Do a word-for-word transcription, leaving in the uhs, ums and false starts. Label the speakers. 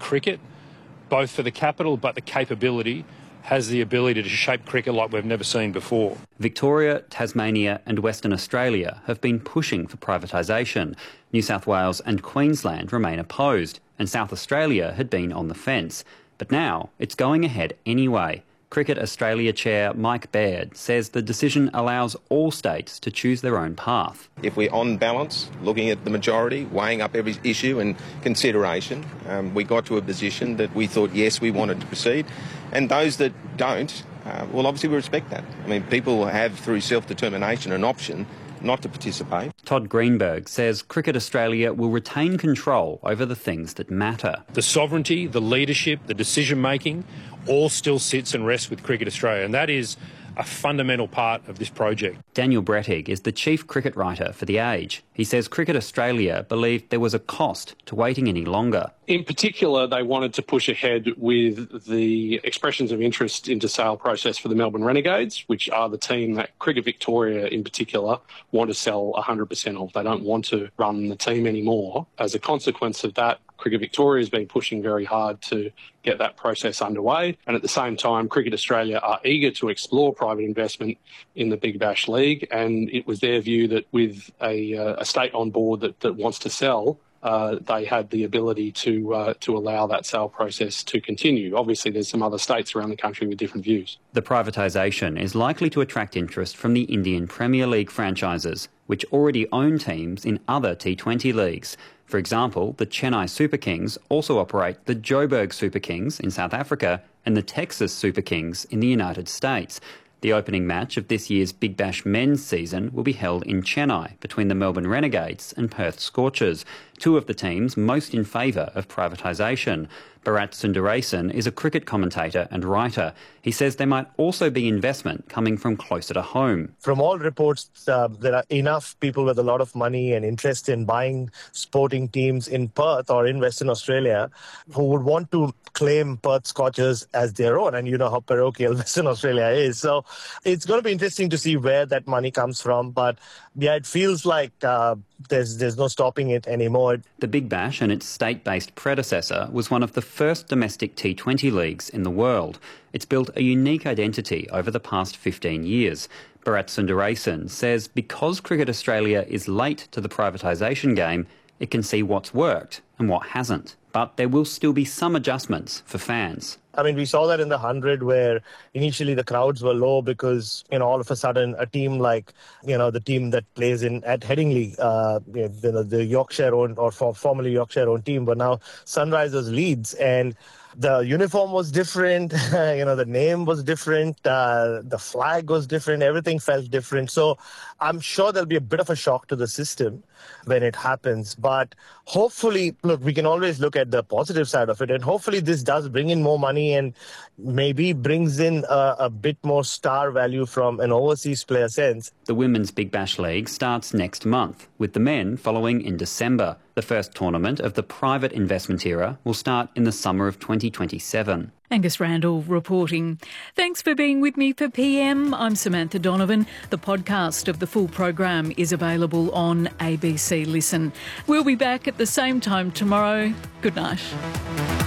Speaker 1: cricket, both for the capital but the capability, has the ability to shape cricket like we've never seen before.
Speaker 2: Victoria, Tasmania and Western Australia have been pushing for privatisation. New South Wales and Queensland remain opposed, and South Australia had been on the fence. But now it's going ahead anyway. Cricket Australia Chair Mike Baird says the decision allows all states to choose their own path.
Speaker 3: If we're on balance, looking at the majority, weighing up every issue and consideration, um, we got to a position that we thought, yes, we wanted to proceed. And those that don't, uh, well, obviously we respect that. I mean, people have, through self-determination, an option not to participate.
Speaker 2: Todd Greenberg says Cricket Australia will retain control over the things that matter.
Speaker 1: The sovereignty, the leadership, the decision-making all still sits and rests with Cricket Australia, and that is a fundamental part of this project.
Speaker 2: Daniel Brettig is the chief cricket writer for The Age. He says Cricket Australia believed there was a cost to waiting any longer.
Speaker 4: In particular, they wanted to push ahead with the expressions of interest into sale process for the Melbourne Renegades, which are the team that Cricket Victoria in particular want to sell one hundred percent of. They don't want to run the team anymore. As a consequence of that, Cricket Victoria has been pushing very hard to get that process underway. And at the same time, Cricket Australia are eager to explore private investment in the Big Bash League. And it was their view that with a, uh, a state on board that, that wants to sell, uh, they had the ability to uh, to allow that sale process to continue. Obviously, there's some other states around the country with different views.
Speaker 2: The privatisation is likely to attract interest from the Indian Premier League franchises, which already own teams in other T twenty leagues. For example, the Chennai Super Kings also operate the Joburg Super Kings in South Africa and the Texas Super Kings in the United States. The opening match of this year's Big Bash men's season will be held in Chennai between the Melbourne Renegades and Perth Scorchers, two of the teams most in favour of privatisation. Bharat Sundaresan is a cricket commentator and writer. He says there might also be investment coming from closer to home.
Speaker 5: From all reports, uh, there are enough people with a lot of money and interest in buying sporting teams in Perth or in Western Australia who would want to claim Perth Scorchers as their own. And you know how parochial Western Australia is. So it's going to be interesting to see where that money comes from. But yeah, it feels like uh, there's there's no stopping it anymore.
Speaker 2: The Big Bash and its state-based predecessor was one of the first domestic T twenty leagues in the world. It's built a unique identity over the past fifteen years. Bharat Sundaresan says because Cricket Australia is late to the privatisation game, it can see what's worked and what hasn't. But there will still be some adjustments for fans.
Speaker 5: I mean, we saw that in the hundred where initially the crowds were low because, you know, all of a sudden a team like, you know, the team that plays in at Headingley, uh, you know, the Yorkshire-owned or for, formerly Yorkshire-owned team, but now Sunrisers Leeds, and the uniform was different, you know, the name was different, uh, the flag was different, everything felt different. So I'm sure there'll be a bit of a shock to the system when it happens. But hopefully, look, we can always look at the positive side of it. And hopefully this does bring in more money and maybe brings in a, a bit more star value from an overseas player sense.
Speaker 2: The Women's Big Bash League starts next month, with the men following in December. The first tournament of the private investment era will start in the summer of twenty twenty-seven.
Speaker 6: Angus Randall reporting. Thanks for being with me for P M. I'm Samantha Donovan. The podcast of the full program is available on A B C Listen. We'll be back at the same time tomorrow. Good night.